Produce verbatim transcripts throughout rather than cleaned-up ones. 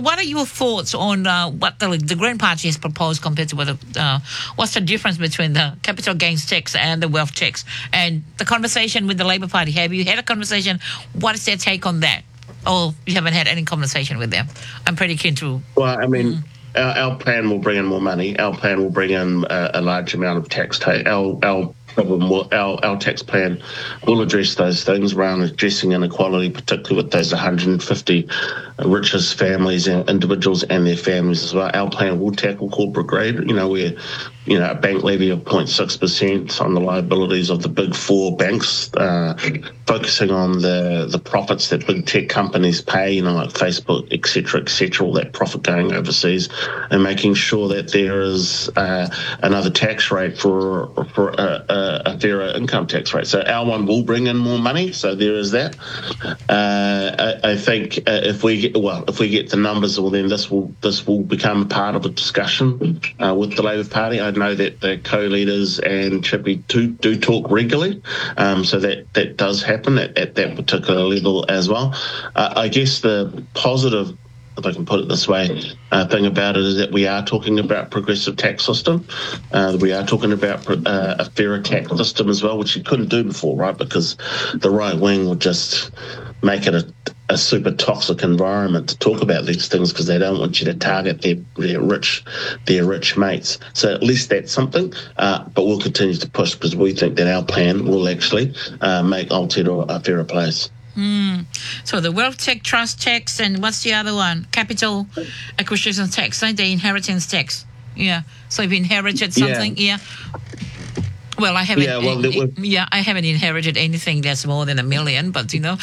what are your thoughts on uh, what the, the Green Party has proposed compared to what the, uh, what's the difference between the capital gains tax and the wealth tax? And the conversation with the Labour Party, have you had a conversation? What is their take on that? Or you haven't had any conversation with them? I'm pretty keen to... Well, I mean... Mm. Our, our plan will bring in more money. Our plan will bring in a, a large amount of tax. Ta- our our problem, will, our our tax plan will address those things around addressing inequality, particularly with those one hundred fifty richest families and individuals and their families as well. Our plan will tackle corporate greed. You know, we're you know a bank levy of zero point six percent on the liabilities of the big four banks, uh, focusing on the the profits that big tech companies pay. You know, like Facebook, et cetera, et cetera. All that profit going overseas. And making sure that there is uh, another tax rate for for a, a, a fairer income tax rate. So our one will bring in more money. So there is that. Uh, I, I think uh, if we get, well, if we get the numbers, well, then this will this will become part of a discussion uh, with the Labour Party. I know that the co-leaders and Chippy do, do talk regularly, um, so that that does happen at, at that particular level as well. Uh, I guess the positive, if I can put it this way, uh, thing about it is that we are talking about progressive tax system. Uh, we are talking about uh, a fairer tax system as well, which you couldn't do before, right? Because the right wing would just make it a, a super toxic environment to talk about these things because they don't want you to target their, their rich their rich mates. So at least that's something. Uh, but we'll continue to push because we think that our plan will actually uh, make Aotearoa a fairer place. Mm. So the wealth tax, trust tax, and what's the other one? Capital acquisition tax, right? The inheritance tax. Yeah. So if you inherited something, yeah. yeah. Well, I haven't. Yeah, well, uh, yeah, I haven't inherited anything that's more than a million, but you know.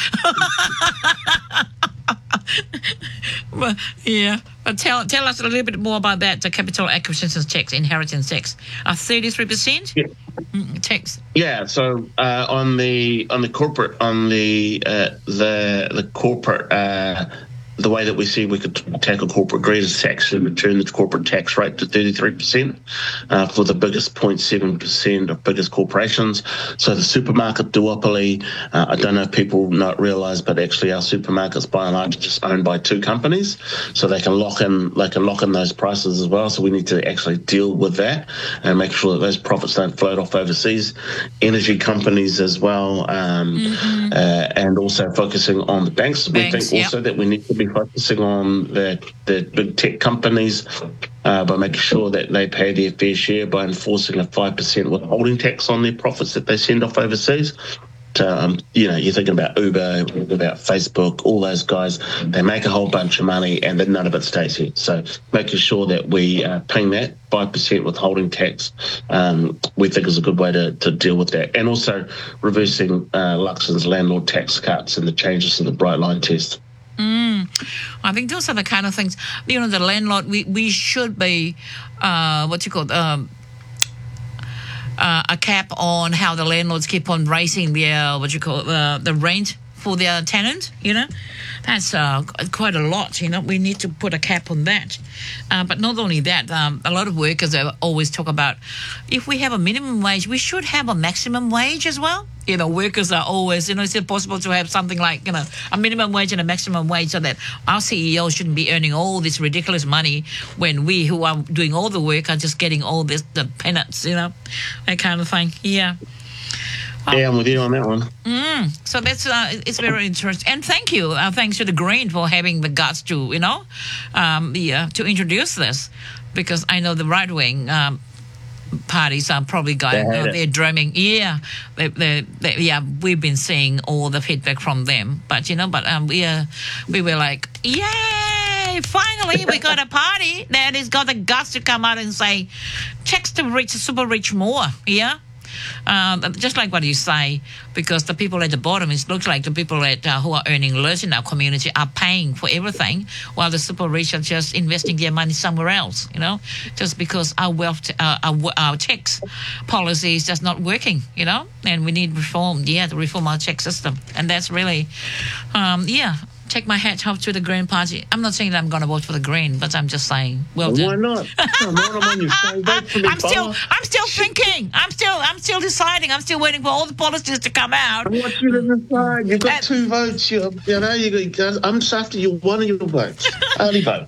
But, yeah, but tell tell us a little bit more about that. The capital acquisition tax, inheritance tax, a thirty-three percent tax. Yeah, so uh, on the on the corporate on the uh, the the corporate. Uh, The way that we see we could tackle corporate greed is to actually return the corporate tax rate to thirty-three percent uh, for the biggest zero point seven percent of biggest corporations. So the supermarket duopoly, uh, I don't know if people not realise, but actually our supermarkets by and large are just owned by two companies, so they can lock in they can lock in those prices as well. So we need to actually deal with that and make sure that those profits don't float off overseas. Energy companies as well, um, mm-hmm. uh, and also focusing on the banks. banks we think also yep. that we need to be focusing on the, the big tech companies uh, by making sure that they pay their fair share by enforcing a five percent withholding tax on their profits that they send off overseas. So, um, you know, you're thinking about Uber, about Facebook, all those guys, they make a whole bunch of money and then none of it stays here. So making sure that we uh, paying that five percent withholding tax, um, we think is a good way to, to deal with that. And also reversing uh, Luxon's landlord tax cuts and the changes to the Bright Line test. Mm. I think those are the kind of things, you know, the landlord, we, we should be, uh, what you call, um, uh, a cap on how the landlords keep on raising their, what you call, uh, the rent for their tenant, you know. That's uh, quite a lot, you know. We need to put a cap on that. Uh, but not only that, um, a lot of workers always talk about if we have a minimum wage, we should have a maximum wage as well. You know, workers are always, you know, is it possible to have something like, you know, a minimum wage and a maximum wage so that our C E Os shouldn't be earning all this ridiculous money when we who are doing all the work are just getting all this, the peanuts, you know, that kind of thing. Yeah. Yeah, I'm with you on that one. Mm, so that's uh, it's very interesting, and thank you, uh, thanks to the Green for having the guts to you know, um, yeah, to introduce this, because I know the right wing um, parties are probably going, they uh, they're drumming, yeah, they, they, they, yeah, we've been seeing all the feedback from them, but you know, but um, we uh, we were like, yay! Finally, we got a party that has got the guts to come out and say, checks the rich, super rich more, yeah. Um, just like what you say, because the people at the bottom, it looks like the people at, uh, who are earning less in our community are paying for everything, while the super rich are just investing their money somewhere else, you know, just because our wealth, uh, our, our tax policy is just not working, you know, and we need reform, yeah, to reform our tax system. And that's really, um, yeah, take my hat off to the Green Party. I'm not saying that I'm going to vote for the Green, but I'm just saying, well, well done. Why not? Come on, I'm on your side. Vote for me, I'm still, I'm still thinking. I'm still, I'm still deciding. I'm still waiting for all the policies to come out. I want you to decide. You've got uh, two votes. You, you know, you got. I'm just after you one of your votes. Early vote.